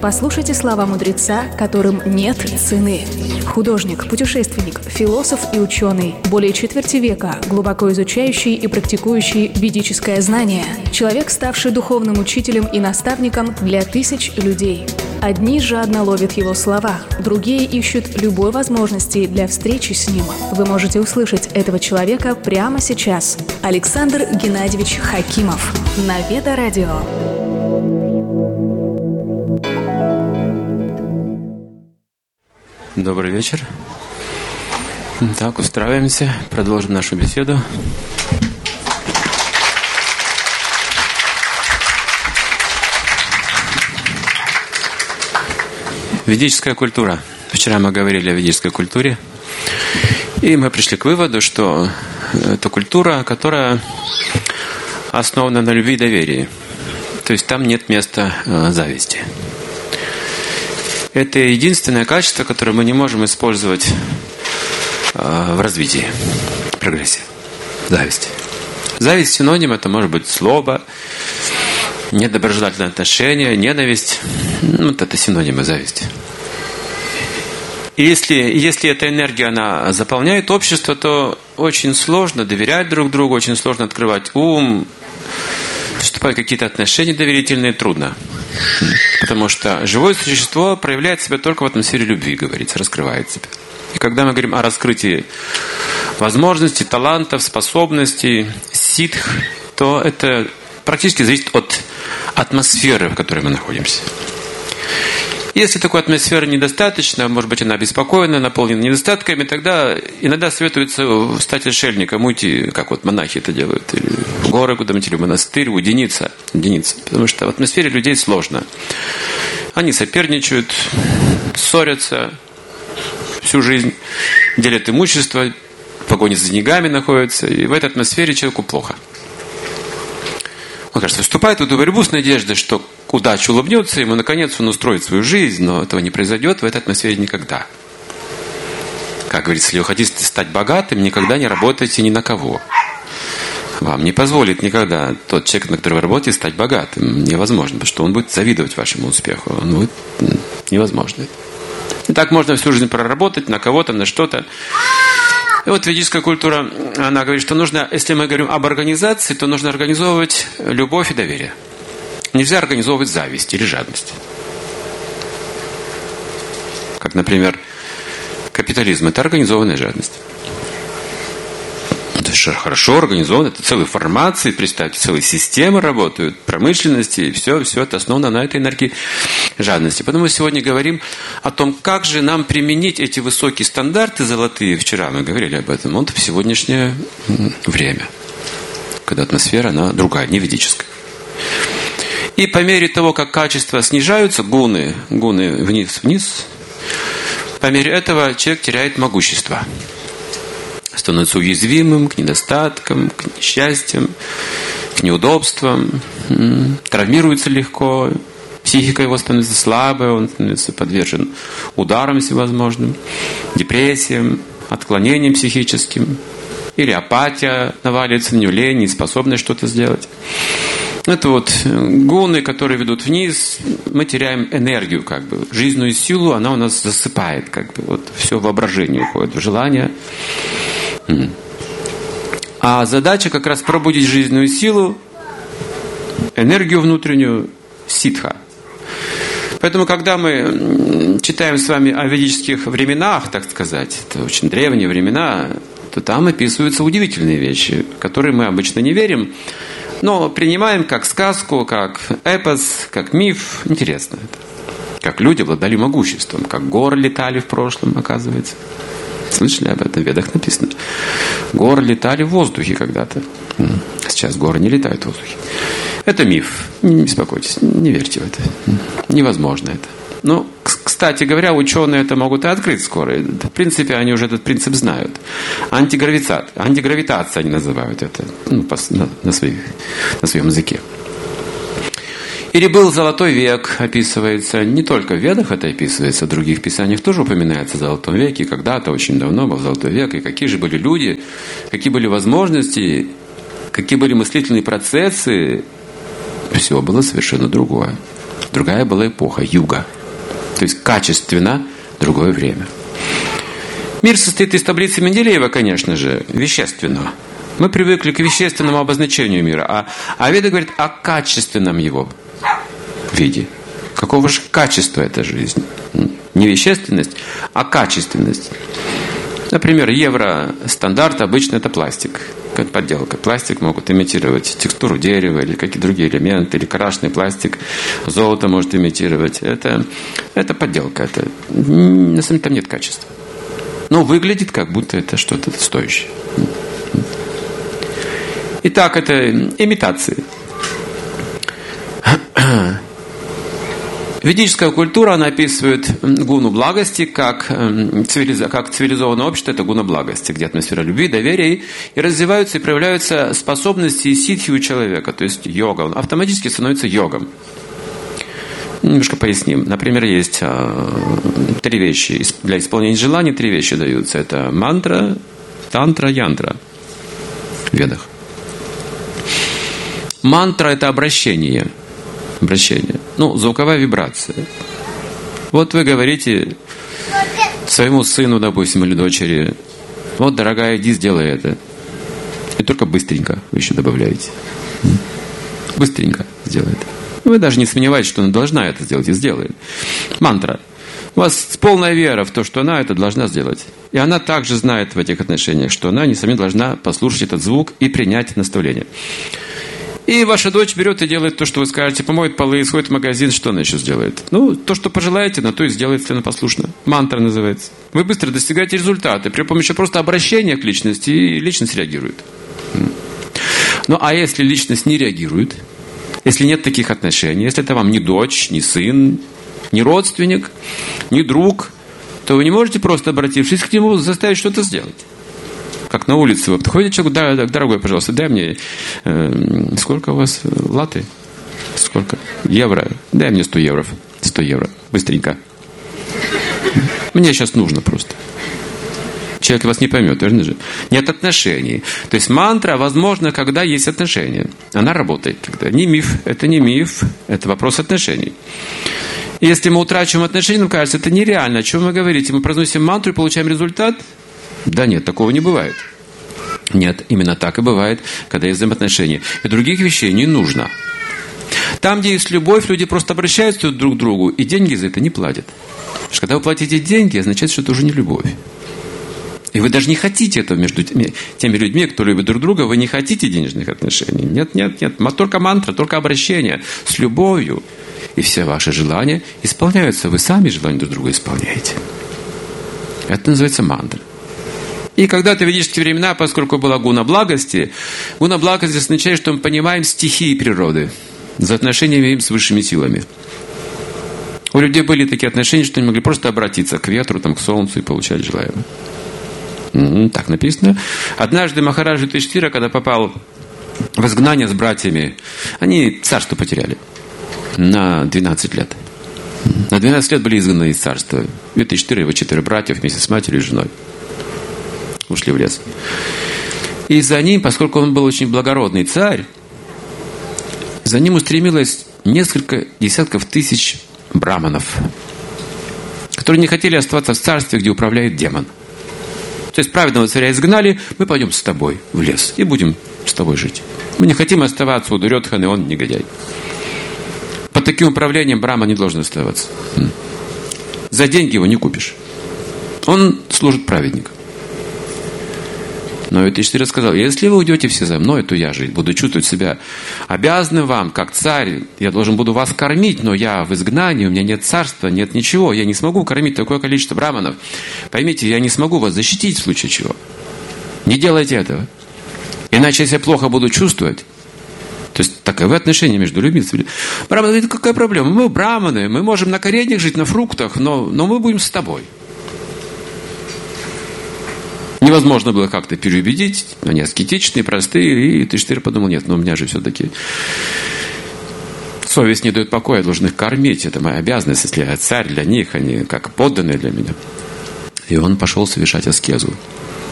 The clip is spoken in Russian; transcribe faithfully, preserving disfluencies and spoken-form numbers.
Послушайте слова мудреца, которым нет цены. Художник, путешественник, философ и ученый, более четверти века глубоко изучающий и практикующий ведическое знание. Человек, ставший духовным учителем и наставником для тысяч людей. Одни жадно ловят его слова, другие ищут любой возможности для встречи с ним. Вы можете услышать этого человека прямо сейчас. Александр Геннадьевич Хакимов на Веда Радио. Добрый вечер. Так, устраиваемся, продолжим нашу беседу. Ведическая культура. Вчера мы говорили о ведической культуре, и мы пришли к выводу, что это культура, которая основана на любви и доверии. То есть там нет места э, зависти. Это единственное качество, которое мы не можем использовать э, в развитии, в прогрессе. Зависть. Зависть синоним, это может быть злоба, недоброжелательное отношение, ненависть. Ну, вот это синонимы зависти. И если, если эта энергия, она заполняет общество, то очень сложно доверять друг другу, очень сложно открывать ум, вступать в какие-то отношения доверительные, трудно. Потому что живое существо проявляет себя только в атмосфере любви, говорится, раскрывает себя. И когда мы говорим о раскрытии возможностей, талантов, способностей, ситх, то это практически зависит от атмосферы, в которой мы находимся. Если такой атмосферы недостаточно, может быть, она обеспокоена, наполнена недостатками, тогда иногда советуется стать отшельником, уйти, как вот монахи это делают, или в горы куда-нибудь, или в монастырь, уединиться, уединиться. Потому что в атмосфере людей сложно. Они соперничают, ссорятся всю жизнь, делят имущество, в погоне за деньгами находятся, и в этой атмосфере человеку плохо. Он, кажется, вступает в эту борьбу с надеждой, что удача улыбнется ему, наконец он устроит свою жизнь, но этого не произойдет в этой атмосфере никогда. Как говорится, если вы хотите стать богатым, никогда не работайте ни на кого. Вам не позволит никогда тот человек, на которого вы работаете, стать богатым. Невозможно, потому что он будет завидовать вашему успеху. Он будет невозможно. И так можно всю жизнь проработать на кого-то, на что-то. И вот ведическая культура, она говорит, что нужно, если мы говорим об организации, то нужно организовывать любовь и доверие. Нельзя организовывать зависть или жадность. Как, например, капитализм – это организованная жадность. Это же хорошо организовано, это целые формации, представьте, целые системы работают, промышленности, и все, все это основано на этой энергии жадности. Поэтому мы сегодня говорим о том, как же нам применить эти высокие стандарты золотые. Вчера мы говорили об этом. Вот в сегодняшнее время, когда атмосфера, она другая, не ведическая. И по мере того, как качества снижаются, гуны, гуны вниз-вниз, по мере этого человек теряет могущество. Становится уязвимым к недостаткам, к несчастьям, к неудобствам, травмируется легко, психика его становится слабой, он становится подвержен ударам всевозможным, депрессиям, отклонениям психическим, или апатия наваливается на него, лень, неспособность что-то сделать. Это вот гуны, которые ведут вниз, мы теряем энергию, как бы, жизненную силу, она у нас засыпает, как бы, вот все воображение уходит в желание. А задача как раз пробудить жизненную силу, энергию внутреннюю, ситха. Поэтому, когда мы читаем с вами о ведических временах, так сказать, это очень древние времена, то там описываются удивительные вещи, в которые мы обычно не верим, но принимаем как сказку, как эпос, как миф. Интересно это. Как люди обладали могуществом, как горы летали в прошлом, оказывается. Слышали об этом? В Ведах написано. Горы летали в воздухе когда-то. Сейчас горы не летают в воздухе. Это миф. Не беспокойтесь, не верьте в это. Невозможно это. Ну, кстати говоря, ученые это могут и открыть скоро. В принципе, они уже этот принцип знают. Антигравитация, антигравитация они называют это, ну, на, на, своих, на своем языке. Или был золотой век, описывается. Не только в Ведах это описывается, в других писаниях тоже упоминается о золотом веке. Когда-то, очень давно был золотой век. И какие же были люди, какие были возможности, какие были мыслительные процессы. Все было совершенно другое. Другая была эпоха, юга. То есть качественно другое время. Мир состоит из таблицы Менделеева, конечно же, вещественного. Мы привыкли к вещественному обозначению мира, а, а Веда говорит о качественном его виде. Какого же качества эта жизнь? Не вещественность, а качественность. Например, евростандарт обычно это пластик, как подделка. Пластик могут имитировать текстуру дерева или какие-то другие элементы, или крашеный пластик, золото может имитировать. Это, это подделка, это, на самом деле там нет качества. Но выглядит, как будто это что-то стоящее. Итак, это имитации. Ведическая культура, она описывает гуну благости как, цивилиза, как цивилизованное общество, это гуна благости, где атмосфера любви, доверия, и развиваются и проявляются способности и ситхи у человека, то есть йога, он автоматически становится йогом. Немножко поясним. Например, есть три вещи. Для исполнения желаний три вещи даются. Это мантра, тантра, янтра в ведах. Мантра – это обращение. Обращение. Ну, звуковая вибрация. Вот вы говорите своему сыну, допустим, или дочери: вот, дорогая, иди, сделай это. И только быстренько вы еще добавляете. Быстренько сделай это. Вы даже не сомневаетесь, что она должна это сделать, и сделает. Мантра. У вас полная вера в то, что она это должна сделать. И она также знает в этих отношениях, что она, несомненно, должна послушать этот звук и принять наставление. И ваша дочь берет и делает то, что вы скажете, помоет полы, сходит в магазин, что она еще сделает? Ну, то, что пожелаете, на то и сделает, если она послушна. Мантра называется. Вы быстро достигаете результата при помощи просто обращения к личности, и личность реагирует. Ну, а если личность не реагирует, если нет таких отношений, если это вам не дочь, не сын, не родственник, не друг, то вы не можете просто, обратившись к нему, заставить что-то сделать. Как на улице вы подходите к человеку: да, дорогой, пожалуйста, дай мне, э, сколько у вас латы? Сколько? Евро. Дай мне сто евро. сто евро. Быстренько. Мне сейчас нужно просто. Человек вас не поймет, верно же? Нет отношений. То есть мантра возможно, когда есть отношения. Она работает тогда. Не миф. Это не миф. Это вопрос отношений. И если мы утрачиваем отношения, нам кажется, это нереально. О чем вы говорите? Мы произносим мантру и получаем результат? Да нет, такого не бывает. Нет, именно так и бывает, когда есть взаимоотношения. И других вещей не нужно. Там, где есть любовь, люди просто обращаются друг к другу, и деньги за это не платят. Потому что когда вы платите деньги, означает, что это уже не любовь. И вы даже не хотите этого между теми, теми людьми, кто любит друг друга, вы не хотите денежных отношений. Нет, нет, нет. Только мантра, только обращение с любовью. И все ваши желания исполняются. Вы сами желания друг друга исполняете. Это называется мантра. И когда-то в ведические времена, поскольку была гуна благости, гуна благости означает, что мы понимаем стихии природы, взаимоотношения имеем с высшими силами. У людей были такие отношения, что они могли просто обратиться к ветру, там, к солнцу и получать желаемое. Так написано. Однажды Махараджа Юдхиштхира, когда попал в изгнание с братьями, они царство потеряли на двенадцать лет. На двенадцать лет были изгнаны из царства. Юдхиштхира и его четыре братьев вместе с матерью и женой ушли в лес. И за ним, поскольку он был очень благородный царь, за ним устремилось несколько десятков тысяч браманов, которые не хотели оставаться в царстве, где управляет демон. То есть праведного царя изгнали, мы пойдем с тобой в лес и будем с тобой жить. Мы не хотим оставаться у Дурьодханы, он негодяй. Под таким управлением Брахма не должен оставаться. За деньги его не купишь. Он служит праведникам. Но Юдхиштхира сказал: если вы уйдете все за мной, то я же буду чувствовать себя обязанным вам, как царь. Я должен буду вас кормить, но я в изгнании, у меня нет царства, нет ничего. Я не смогу кормить такое количество браманов. Поймите, я не смогу вас защитить в случае чего. Не делайте этого. Иначе я себя плохо буду чувствовать. То есть таковы отношения между людьми. Браман говорит: какая проблема? Мы браманы, мы можем на кореньях жить, на фруктах, но, но мы будем с тобой. Невозможно было как-то переубедить. Они аскетичные, простые. И Юдхиштхира подумал: нет, но у меня же все-таки совесть не дает покоя, я должен их кормить. Это моя обязанность, если я царь для них, они как подданные для меня. И он пошел совершать аскезу.